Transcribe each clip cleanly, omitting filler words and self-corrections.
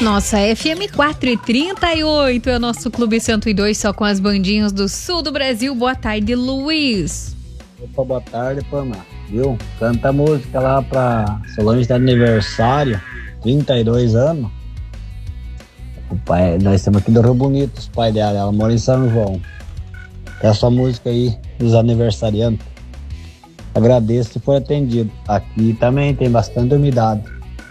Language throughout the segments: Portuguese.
nossa FM 4h38, é o nosso Clube 102, só com as bandinhas do sul do Brasil. Boa tarde, Luiz. Opa, boa tarde, Pana. Viu? Canta a música lá pra Solange de aniversário, 32 anos. O pai, nós temos aqui do Rio Bonito, os pais dela, ela mora em São João. Essa música aí dos aniversariantes. Agradeço se for atendido. Aqui também tem bastante umidade.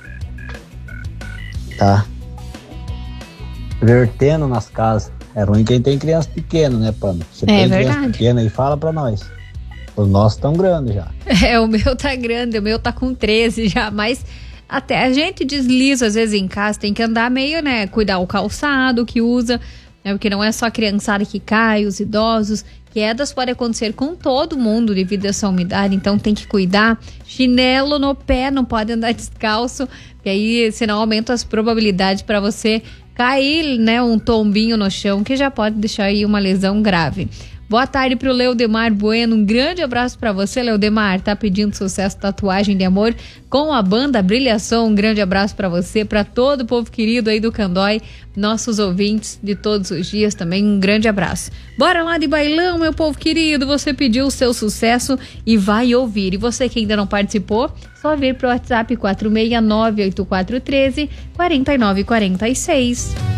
Tá? Vertendo nas casas. É ruim quem tem criança pequena, né, Pana? Você tem criança pequena aí, fala pra nós. Os nossos estão grandes já. O meu tá grande, o meu tá com 13 já, mas até a gente desliza às vezes em casa, tem que andar meio, né, cuidar o calçado que usa, né, porque não é só a criançada que cai, os idosos. Quedas podem acontecer com todo mundo devido a essa umidade, então tem que cuidar. Chinelo no pé, não pode andar descalço, porque aí senão aumenta as probabilidades para você cair, né, um tombinho no chão, que já pode deixar aí uma lesão grave. Boa tarde pro Leodemar Bueno, um grande abraço para você, Leodemar, tá pedindo sucesso, tatuagem de amor com a banda Brilhação. Um grande abraço para você, para todo o povo querido aí do Candói, nossos ouvintes de todos os dias também, um grande abraço. Bora lá de bailão, meu povo querido, você pediu o seu sucesso e vai ouvir. E você que ainda não participou, só vir pro WhatsApp 469-8413-4946.